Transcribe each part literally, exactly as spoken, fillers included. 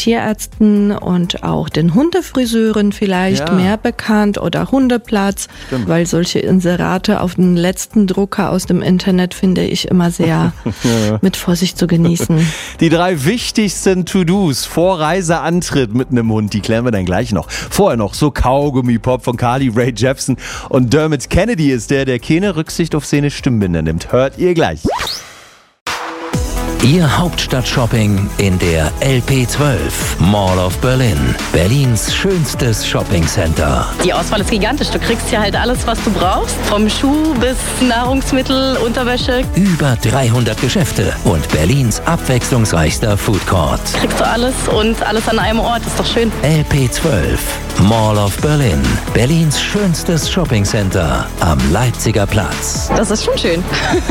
Tierärzten und auch den Hundefriseuren vielleicht Ja. mehr bekannt oder Hundeplatz, Stimmt. weil solche Inserate auf dem letzten Drucker aus dem Internet finde ich immer sehr mit Vorsicht zu genießen. Die drei wichtigsten To-Dos vor Reiseantritt mit einem Hund, die klären wir dann gleich noch. Vorher noch so Kaugummi-Pop von Carly Rae Jepsen und Dermot Kennedy ist der, der keine Rücksicht auf seine Stimmbänder nimmt. Hört ihr gleich. Ihr Hauptstadt-Shopping in der L P zwölf, Mall of Berlin. Berlins schönstes Shoppingcenter. Die Auswahl ist gigantisch. Du kriegst hier halt alles, was du brauchst. Vom Schuh bis Nahrungsmittel, Unterwäsche. Über dreihundert Geschäfte und Berlins abwechslungsreichster Foodcourt. Kriegst du alles und alles an einem Ort. Ist doch schön. L P zwölf, Mall of Berlin. Berlins schönstes Shoppingcenter am Leipziger Platz. Das ist schon schön.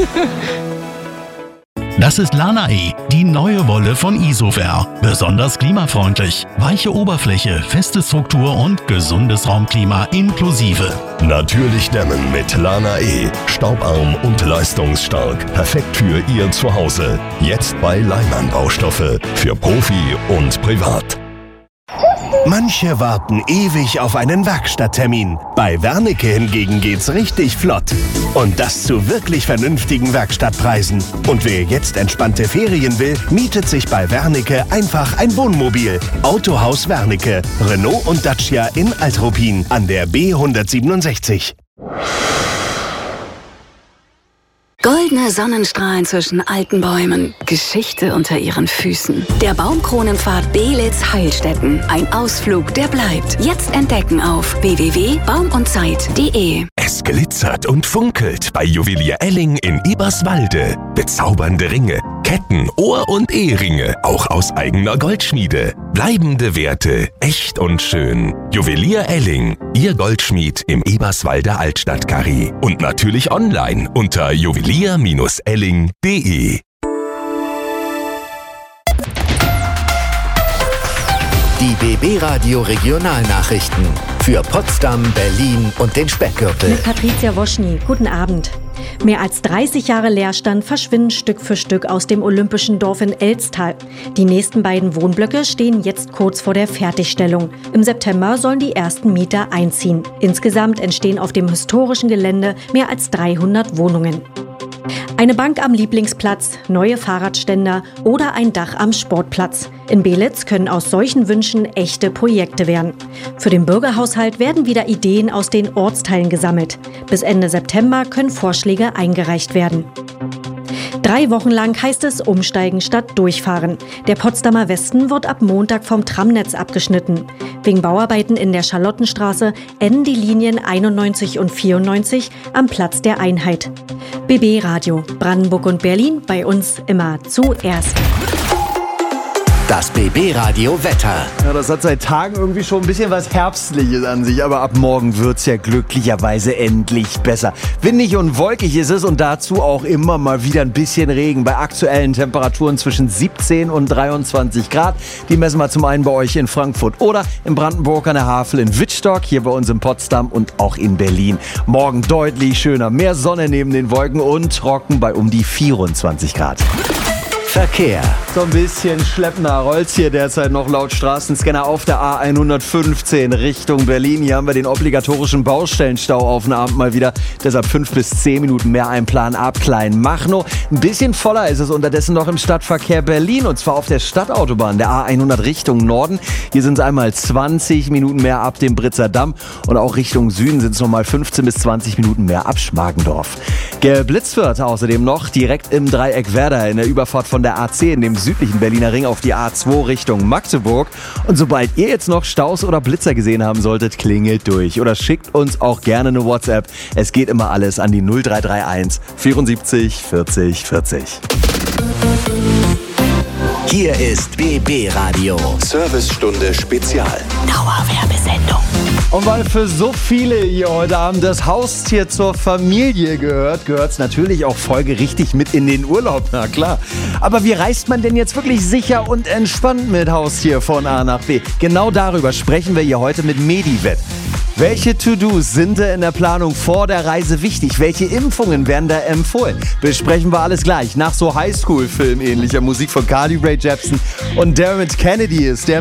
Das ist Lana-E, die neue Wolle von Isover. Besonders klimafreundlich. Weiche Oberfläche, feste Struktur und gesundes Raumklima inklusive. Natürlich dämmen mit Lana-E. Staubarm und leistungsstark. Perfekt für Ihr Zuhause. Jetzt bei Leimann Baustoffe. Für Profi und Privat. Manche warten ewig auf einen Werkstatttermin. Bei Wernicke hingegen geht's richtig flott. Und das zu wirklich vernünftigen Werkstattpreisen. Und wer jetzt entspannte Ferien will, mietet sich bei Wernicke einfach ein Wohnmobil. Autohaus Wernicke, Renault und Dacia in Altruppin an der B hundertsiebenundsechzig. Goldene Sonnenstrahlen zwischen alten Bäumen, Geschichte unter ihren Füßen. Der Baumkronenpfad Beelitz Heilstätten. Ein Ausflug, der bleibt. Jetzt entdecken auf w w w punkt baum und zeit punkt de. Es glitzert und funkelt bei Juwelier Elling in Eberswalde. Bezaubernde Ringe, Ketten, Ohr- und Eheringe, auch aus eigener Goldschmiede. Bleibende Werte, echt und schön. Juwelier Elling, Ihr Goldschmied im Eberswalder Altstadtkarree. Und natürlich online unter juwelier Bindestrich elling punkt de. Die B B-Radio Regionalnachrichten für Potsdam, Berlin und den Speckgürtel. Mit Patricia Woschny. Guten Abend. Mehr als dreißig Jahre Leerstand verschwinden Stück für Stück aus dem olympischen Dorf in Elztal. Die nächsten beiden Wohnblöcke stehen jetzt kurz vor der Fertigstellung. Im September sollen die ersten Mieter einziehen. Insgesamt entstehen auf dem historischen Gelände mehr als dreihundert Wohnungen. Eine Bank am Lieblingsplatz, neue Fahrradständer oder ein Dach am Sportplatz. In Beelitz können aus solchen Wünschen echte Projekte werden. Für den Bürgerhaushalt werden wieder Ideen aus den Ortsteilen gesammelt. Bis Ende September können Vorschläge eingereicht werden. Drei Wochen lang heißt es Umsteigen statt Durchfahren. Der Potsdamer Westen wird ab Montag vom Tramnetz abgeschnitten. Wegen Bauarbeiten in der Charlottenstraße enden die Linien einundneunzig und vierundneunzig am Platz der Einheit. B B Radio, Brandenburg und Berlin, bei uns immer zuerst. Das B B-Radio Wetter. Ja, das hat seit Tagen irgendwie schon ein bisschen was Herbstliches an sich, aber ab morgen wird's ja glücklicherweise endlich besser. Windig und wolkig ist es und dazu auch immer mal wieder ein bisschen Regen bei aktuellen Temperaturen zwischen siebzehn und dreiundzwanzig Grad. Die messen wir zum einen bei euch in Frankfurt oder in Brandenburg an der Havel in Wittstock, hier bei uns in Potsdam und auch in Berlin. Morgen deutlich schöner, mehr Sonne neben den Wolken und trocken bei um die vierundzwanzig Grad. Verkehr. So ein bisschen schleppender rollt's hier derzeit noch laut Straßenscanner auf der A hundertfünfzehn Richtung Berlin. Hier haben wir den obligatorischen Baustellenstau auf den Abend mal wieder. Deshalb fünf bis zehn Minuten mehr einplanen ab Kleinmachnow. Ein bisschen voller ist es unterdessen noch im Stadtverkehr Berlin und zwar auf der Stadtautobahn, der A hundert Richtung Norden. Hier sind es einmal zwanzig Minuten mehr ab dem Britzer Damm und auch Richtung Süden sind es nochmal fünfzehn bis zwanzig Minuten mehr ab Schmargendorf. Geblitzt wird außerdem noch direkt im Dreieck Werder in der Überfahrt von der A zehn in dem südlichen Berliner Ring auf die A zwei Richtung Magdeburg. Und sobald ihr jetzt noch Staus oder Blitzer gesehen haben solltet, klingelt durch oder schickt uns auch gerne eine WhatsApp. Es geht immer alles an die null drei drei eins vierundsiebzig vierzig vierzig. Hier ist B B-Radio. Servicestunde Spezial. Dauerwerbesendung. Und weil für so viele hier heute Abend das Haustier zur Familie gehört, gehört es natürlich auch folgerichtig mit in den Urlaub, na klar. Aber wie reist man denn jetzt wirklich sicher und entspannt mit Haustier von A nach B? Genau darüber sprechen wir hier heute mit Medivet. Welche To-Dos sind da in der Planung vor der Reise wichtig? Welche Impfungen werden da empfohlen? Besprechen wir alles gleich nach so Highschool-Film ähnlicher Musik von Carly Rae Jepsen und Dermot Kennedy ist der